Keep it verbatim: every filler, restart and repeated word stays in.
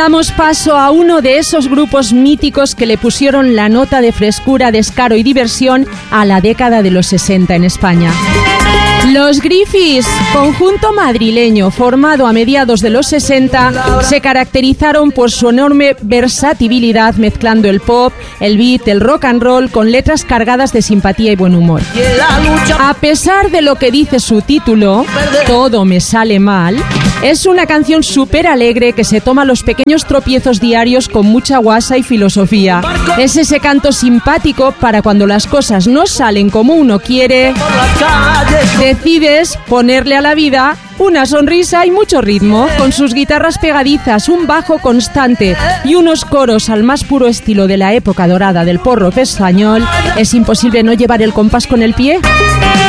Damos paso a uno de esos grupos míticos que le pusieron la nota de frescura, descaro y diversión a la década de los sesenta en España. Los Griffiths, conjunto madrileño formado a mediados de los sesenta, se caracterizaron por su enorme versatilidad mezclando el pop, el beat, el rock and roll con letras cargadas de simpatía y buen humor. A pesar de lo que dice su título, Todo me sale mal, es una canción súper alegre que se toma los pequeños tropiezos diarios con mucha guasa y filosofía. Es ese canto simpático para cuando las cosas no salen como uno quiere, decides ponerle a la vida una sonrisa y mucho ritmo, con sus guitarras pegadizas, un bajo constante y unos coros al más puro estilo de la época dorada del pop rock español. ¿Es imposible no llevar el compás con el pie?